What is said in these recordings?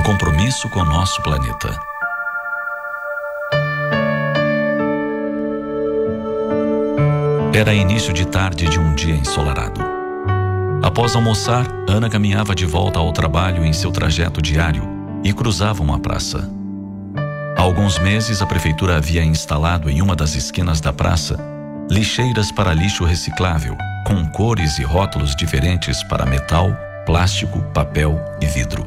compromisso com o nosso planeta. Era início de tarde de um dia ensolarado. Após almoçar, Ana caminhava de volta ao trabalho em seu trajeto diário e cruzava uma praça. Há alguns meses, a prefeitura havia instalado em uma das esquinas da praça lixeiras para lixo reciclável, com cores e rótulos diferentes para metal, plástico, papel e vidro.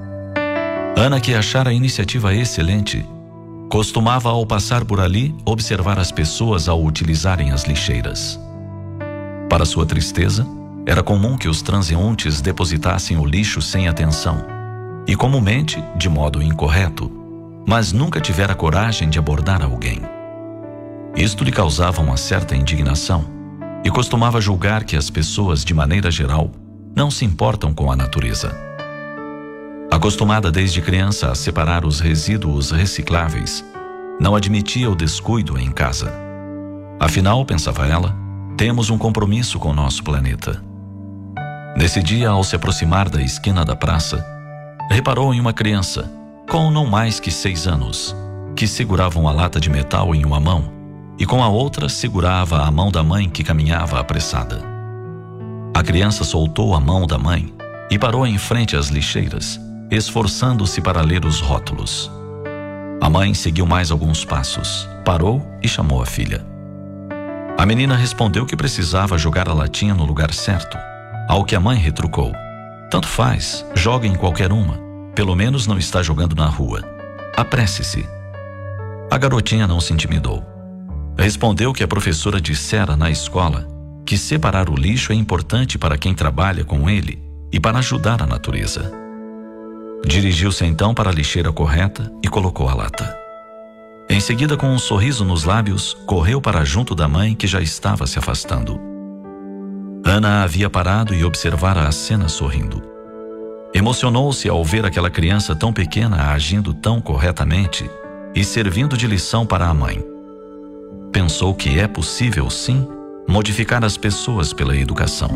Ana, que achara a iniciativa excelente, costumava, ao passar por ali, observar as pessoas ao utilizarem as lixeiras. Para sua tristeza, era comum que os transeuntes depositassem o lixo sem atenção e, comumente, de modo incorreto, mas nunca tivera coragem de abordar alguém. Isto lhe causava uma certa indignação e costumava julgar que as pessoas, de maneira geral, não se importam com a natureza. Acostumada desde criança a separar os resíduos recicláveis, não admitia o descuido em casa. Afinal, pensava ela, temos um compromisso com o nosso planeta. Nesse dia, ao se aproximar da esquina da praça, reparou em uma criança, com não mais que 6 anos, que segurava uma lata de metal em uma mão e com a outra segurava a mão da mãe, que caminhava apressada. A criança soltou a mão da mãe e parou em frente às lixeiras, esforçando-se para ler os rótulos. A mãe seguiu mais alguns passos, parou e chamou a filha. A menina respondeu que precisava jogar a latinha no lugar certo, ao que a mãe retrucou: tanto faz, joga em qualquer uma, pelo menos não está jogando na rua. Apresse-se. A garotinha não se intimidou. Respondeu que a professora dissera na escola que separar o lixo é importante para quem trabalha com ele e para ajudar a natureza. Dirigiu-se então para a lixeira correta e colocou a lata. Em seguida, com um sorriso nos lábios, correu para junto da mãe, que já estava se afastando. Ana havia parado e observara a cena sorrindo. Emocionou-se ao ver aquela criança tão pequena agindo tão corretamente e servindo de lição para a mãe. Pensou que é possível, sim, modificar as pessoas pela educação.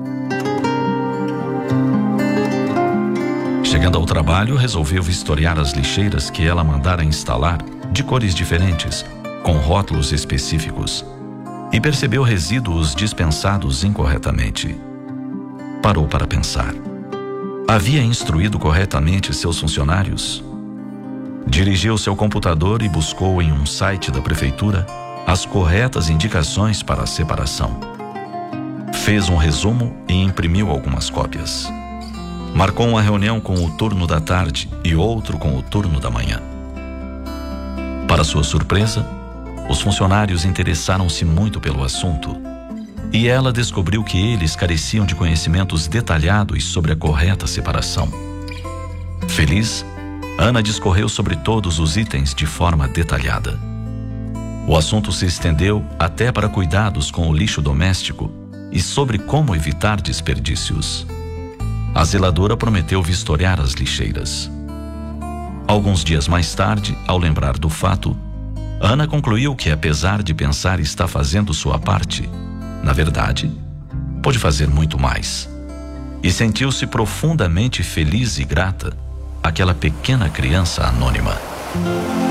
Chegando ao trabalho, resolveu vistoriar as lixeiras que ela mandara instalar, de cores diferentes, com rótulos específicos, e percebeu resíduos dispensados incorretamente. Parou para pensar. Havia instruído corretamente seus funcionários? Dirigiu-se ao computador e buscou em um site da prefeitura as corretas indicações para a separação. Fez um resumo e imprimiu algumas cópias. Marcou uma reunião com o turno da tarde e outro com o turno da manhã. Para sua surpresa, os funcionários interessaram-se muito pelo assunto e ela descobriu que eles careciam de conhecimentos detalhados sobre a correta separação. Feliz, Ana discorreu sobre todos os itens de forma detalhada. O assunto se estendeu até para cuidados com o lixo doméstico e sobre como evitar desperdícios. A zeladora prometeu vistoriar as lixeiras. Alguns dias mais tarde, ao lembrar do fato, Ana concluiu que, apesar de pensar estar fazendo sua parte, na verdade, pôde fazer muito mais. E sentiu-se profundamente feliz e grata àquela pequena criança anônima.